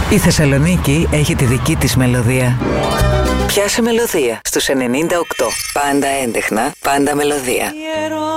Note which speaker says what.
Speaker 1: Η Θεσσαλονίκη έχει τη δική της μελωδία. Πιάσε μελωδία στους 98. Πάντα έντεχνα, πάντα μελωδία.